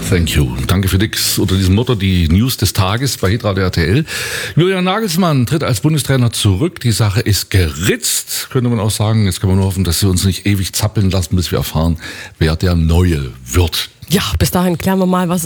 Thank you. Danke für nix. Unter diesem Motto die News des Tages bei Hitradio RTL. Julian Nagelsmann tritt als Bundestrainer zurück. Die Sache ist geritzt, könnte man auch sagen. Jetzt können wir nur hoffen, dass sie uns nicht ewig zappeln lassen, bis wir erfahren, wer der Neue wird. Ja, bis dahin klären wir mal, was